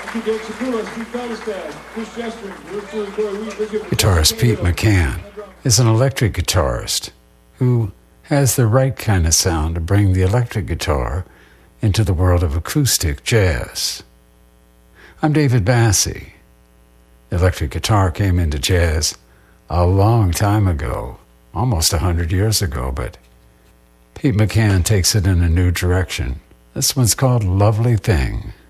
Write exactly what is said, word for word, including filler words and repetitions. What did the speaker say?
Guitarist Pete McCann is an electric guitarist who has the right kind of sound to bring the electric guitar into the world of acoustic jazz. I'm David Bassie. Electric guitar came into jazz a long time ago, almost a hundred years ago, but Pete McCann takes it in a new direction. This one's called Lovely Thing.